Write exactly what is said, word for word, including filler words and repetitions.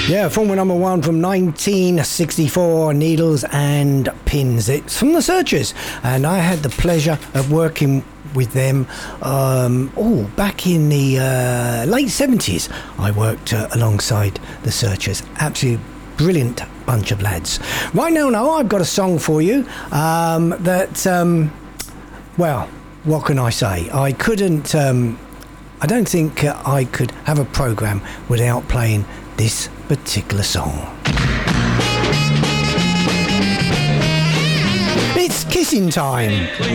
Yeah, Formula Number One from nineteen sixty-four, Needles and Pins. It's from the Searchers, and I had the pleasure of working with them um, oh, back in the uh, late seventies. I worked uh, alongside the Searchers. Absolutely brilliant bunch of lads. Right now, now I've got a song for you um, that, um, well, what can I say? I couldn't, um, I don't think uh, I could have a programme without playing this particular song. It's kissing time.